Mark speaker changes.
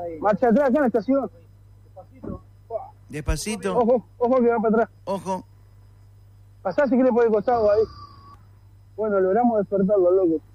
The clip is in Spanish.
Speaker 1: Marcha atrás acá en la estación.
Speaker 2: Despacito.
Speaker 1: Ojo que va para atrás.
Speaker 2: Ojo.
Speaker 1: Pasá si querés por el costado ahí. Bueno, logramos despertarlo, loco.